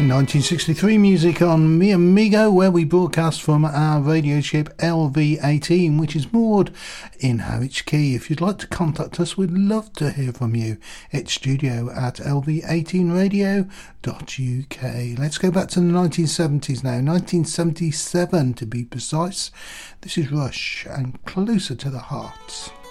1963 music on Mi Amigo, where we broadcast from our radio ship LV18, which is moored in Harwich Quay. If you'd like to contact us, we'd love to hear from you. It's studio@lv18radio.uk. Let's go back to the 1970s now, 1977 to be precise. This is Rush and Closer to the Heart.